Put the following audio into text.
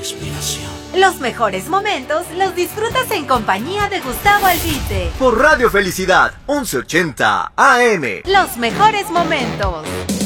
respiración. Los mejores momentos los disfrutas en compañía de Gustavo Albite. Por Radio Felicidad, 1180 AM. Los mejores momentos.